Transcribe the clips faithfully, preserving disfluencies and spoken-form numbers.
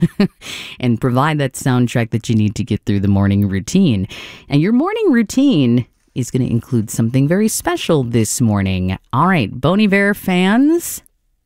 and provide that soundtrack that you need to get through the morning routine. And your morning routine is going to include something very special this morning. All right, Bon Iver fans,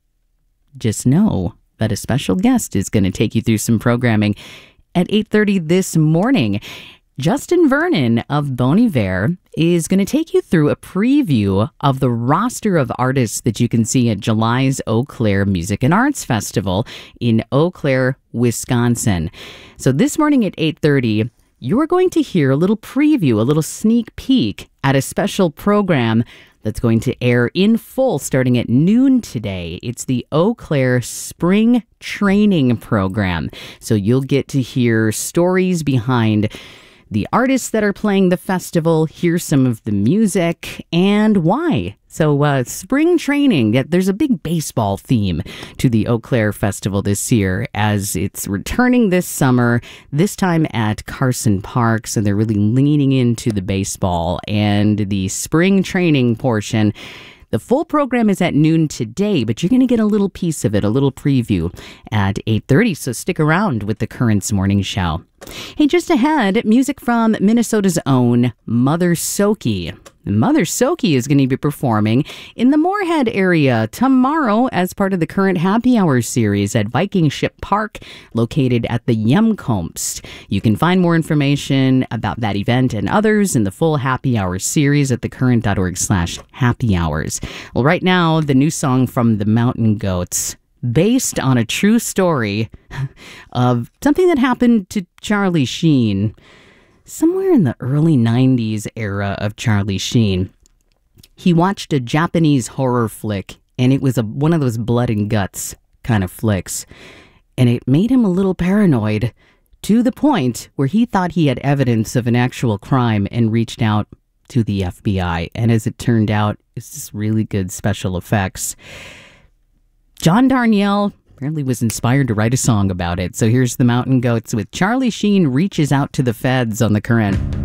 just know that a special guest is going to take you through some programming at eight thirty this morning. Justin Vernon of Bon Iver is going to take you through a preview of the roster of artists that you can see at July's Eau Claire Music and Arts Festival in Eau Claire, Wisconsin. So this morning at eight thirty, you're going to hear a little preview, a little sneak peek at a special program that's going to air in full starting at noon today. It's the Eau Claire Spring Training Program. So you'll get to hear stories behind the artists that are playing the festival, hear some of the music, and why. So uh, spring training, yeah, there's a big baseball theme to the Eau Claire Festival this year as it's returning this summer, this time at Carson Parks, and they're really leaning into the baseball and the spring training portion. The full program is at noon today, but you're going to get a little piece of it, a little preview at eight thirty, so stick around with the Currents Morning Show. Hey, just ahead, music from Minnesota's own Mother Soki. Mother Soki is going to be performing in the Moorhead area tomorrow as part of the Current Happy Hour series at Viking Ship Park, located at the Yemkomst. You can find more information about that event and others in the full Happy Hour series at thecurrent.org slash happy hours. Well, right now, the new song from the Mountain Goats, based on a true story of something that happened to Charlie Sheen somewhere in the early nineties era of Charlie Sheen. He watched a Japanese horror flick, and it was a one of those blood and guts kind of flicks, and it made him a little paranoid to the point where he thought he had evidence of an actual crime and reached out to the F B I. And as it turned out, it's just really good special effects. John Darnielle apparently was inspired to write a song about it. So here's the Mountain Goats with Charlie Sheen Reaches Out to the Feds on The Current.